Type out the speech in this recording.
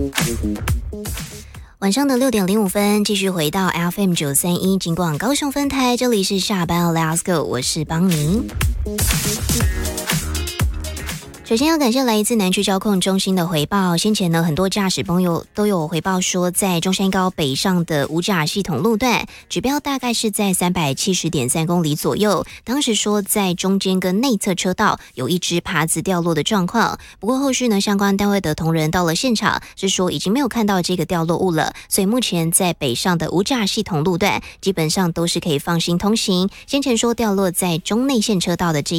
晚上的6:05，继续回到 FM 931金广高雄分台，这里是下班 Let's Go， 我是邦尼。首先要感谢来自南区交控中心的回报，先前呢很多驾驶朋友都有回报说，在中山高北上的无闸系统路段指标大概是在 370.3 公里左右，当时说在中间跟内侧车道有一只耙子掉落的状况，不过后续呢相关单位的同仁到了现场是说已经没有看到这个掉落物了，所以目前在北上的无闸系统路段基本上都是可以放心通行。先前说掉落在中内线车道的这